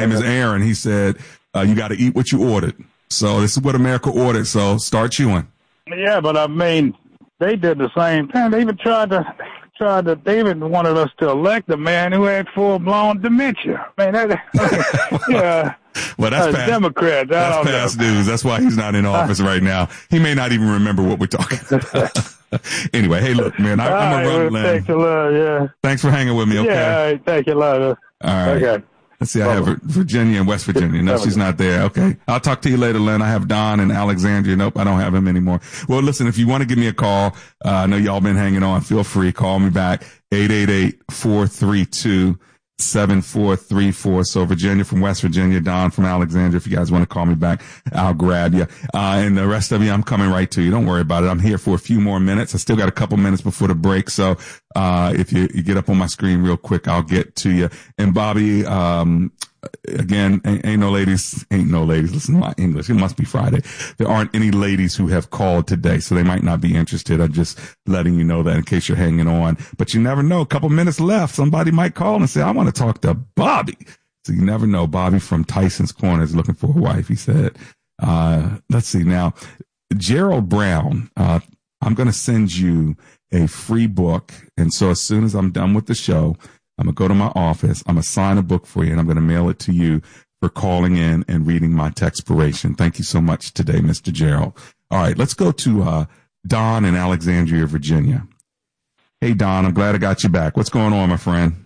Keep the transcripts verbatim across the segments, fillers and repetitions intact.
name is Aaron. He said, uh, you got to eat what you ordered. So this is what America ordered. So start chewing. Yeah, but I mean, they did the same thing. They even tried to, tried to, they even wanted us to elect a man who had full-blown dementia. Man, that, yeah. Well, that's uh, past, Democrats. That's past news. That's why he's not in office right now. He may not even remember what we're talking about. Anyway, hey, look, man, I, I'm a rumbling. Well, thanks a lot, yeah. Thanks for hanging with me, okay? Yeah, all right, thank you a lot. All right. Okay. Let's see, I have Virginia and West Virginia. No, she's not there. Okay. I'll talk to you later, Len. I have Don and Alexandria. Nope, I don't have him anymore. Well, listen, if you want to give me a call, uh, I know y'all been hanging on. Feel free. Call me back. eight eight eight, four three two, seven four three four. So Virginia from West Virginia, Don from Alexandria. If you guys want to call me back, I'll grab you. Uh, and the rest of you, I'm coming right to you. Don't worry about it. I'm here for a few more minutes. I still got a couple minutes before the break. So, uh, if you, you get up on my screen real quick, I'll get to you. And Bobby, um, again, ain't, ain't no ladies, ain't no ladies. Listen to my English. It must be Friday. There aren't any ladies who have called today, so they might not be interested. I'm just letting you know that in case you're hanging on. But you never know. A couple minutes left. Somebody might call and say, I want to talk to Bobby. So you never know. Bobby from Tyson's Corner is looking for a wife, he said. Uh, let's see now. Gerald Brown, uh, I'm going to send you a free book. And so as soon as I'm done with the show, I'm going to go to my office. I'm going to sign a book for you, and I'm going to mail it to you for calling in and reading my textpiration. Thank you so much today, Mister Gerald. All right, let's go to uh Don in Alexandria, Virginia. Hey, Don, I'm glad I got you back. What's going on, my friend?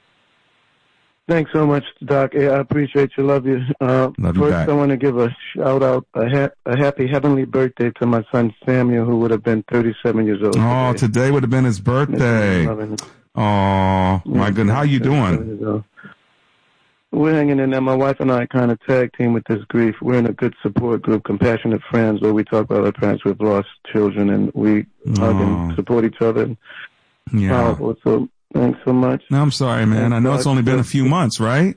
Thanks so much, Doc. I appreciate you. Love you. Uh, Love you first, back. I want to give a shout-out, a, ha- a happy heavenly birthday to my son, Samuel, who would have been thirty-seven years old Oh, today, today would have been his birthday. Oh, my goodness. How you doing? We're hanging in there. My wife and I kind of tag team with this grief. We're in a good support group, Compassionate Friends, where we talk about our parents who've lost children, and we Oh. hug and support each other. Yeah. Powerful. So thanks so much. No, I'm sorry, man. I know it's only been a few months, right?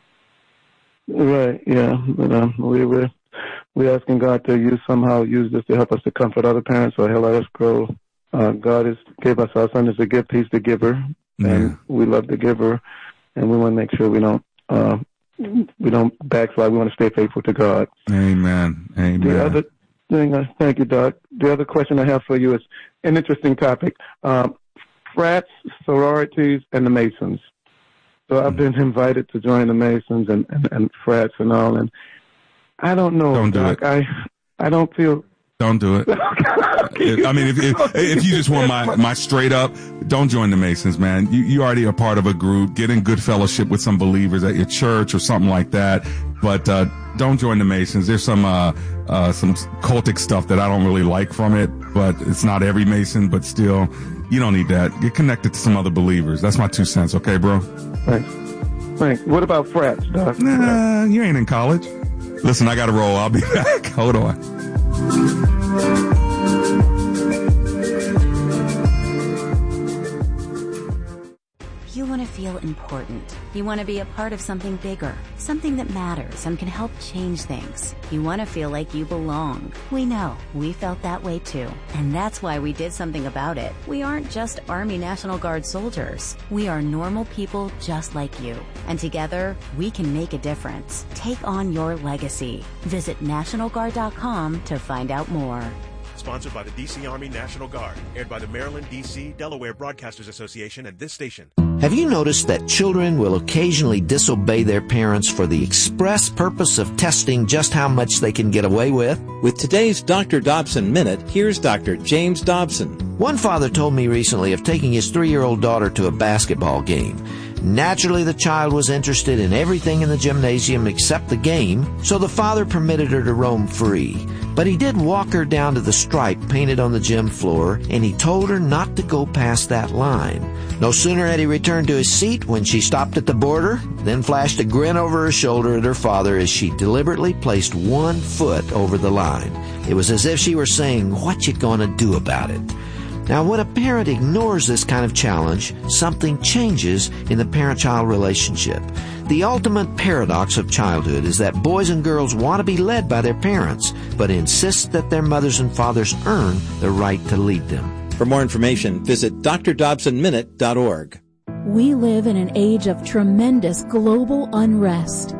Right, yeah. But um, we were we asking God to use somehow use this to help us to comfort other parents, or He'll let us grow. Uh, God has gave us our son as a gift. He's the giver, and Yeah. we love the giver, and we want to make sure we don't uh, we don't backslide. We want to stay faithful to God. Amen. Amen. The other thing, uh, thank you, Doc. The other question I have for you is an interesting topic: um, frats, sororities, and the Masons. So I've been invited to join the Masons and, and, and frats and all, and I don't know, Don't do Doc. it. I I don't feel. Don't do it. I mean, if, if if you just want my, my straight up, don't join the Masons, man. You you already are part of a group. Get in good fellowship with some believers at your church or something like that. But uh, don't join the Masons. There's some uh, uh, some cultic stuff that I don't really like from it. But it's not every Mason. But still, you don't need that. Get connected to some other believers. That's my two cents. Okay, bro? Thanks. Thanks. What about frats, Doc? Nah, you ain't in college. Listen, I got to roll. I'll be back. Hold on. You want to feel important. You want to be a part of something bigger, something that matters and can help change things. You want to feel like you belong. We know. We felt that way too. And that's why we did something about it. We aren't just Army National Guard soldiers. We are normal people just like you. And together, we can make a difference. Take on your legacy. Visit National Guard dot com to find out more. Sponsored by the D C Army National Guard. Aired by the Maryland, D C, Delaware Broadcasters Association and this station. Have you noticed that children will occasionally disobey their parents for the express purpose of testing just how much they can get away with? With today's Doctor Dobson Minute, here's Doctor James Dobson. One father told me recently of taking his three-year-old daughter to a basketball game. Naturally, the child was interested in everything in the gymnasium except the game, so the father permitted her to roam free. But he did walk her down to the stripe painted on the gym floor, and he told her not to go past that line. No sooner had he returned to his seat when she stopped at the border, then flashed a grin over her shoulder at her father as she deliberately placed one foot over the line. It was as if she were saying, "What you gonna do about it?" Now, when a parent ignores this kind of challenge, something changes in the parent-child relationship. The ultimate paradox of childhood is that boys and girls want to be led by their parents, but insist that their mothers and fathers earn the right to lead them. For more information, visit D R Dobson Minute dot org. We live in an age of tremendous global unrest.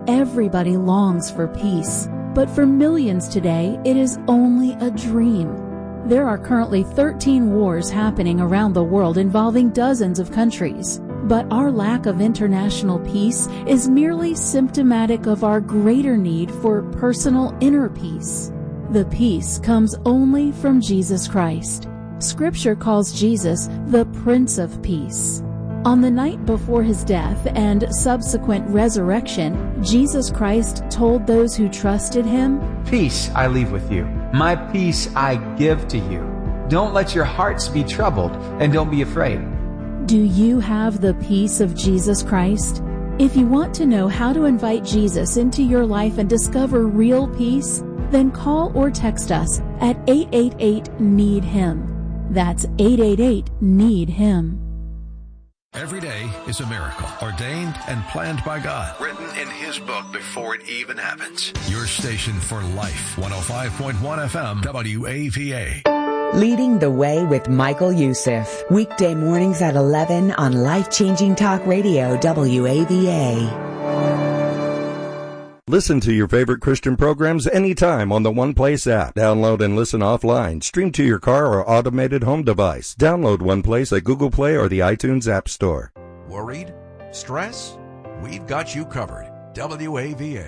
Everybody longs for peace, but for millions today, it is only a dream. There are currently thirteen wars happening around the world involving dozens of countries. But our lack of international peace is merely symptomatic of our greater need for personal inner peace. The peace comes only from Jesus Christ. Scripture calls Jesus the Prince of Peace. On the night before his death and subsequent resurrection, Jesus Christ told those who trusted him, "Peace I leave with you. My peace I give to you. Don't let your hearts be troubled, and don't be afraid." Do you have the peace of Jesus Christ? If you want to know how to invite Jesus into your life and discover real peace, then call or text us at eight eight eight, need him. That's eight eight eight, need him. Every day is a miracle, ordained and planned by God. Written in his book before it even happens. Your station for life, one oh five point one F M, W A V A. Leading the Way with Michael Youssef. Weekday mornings at eleven on Life-Changing Talk Radio, W A V A. Listen to your favorite Christian programs anytime on the One Place app. Download and listen offline. Stream to your car or automated home device. Download One Place at Google Play or the iTunes App Store. Worried? Stress? We've got you covered. W A V A.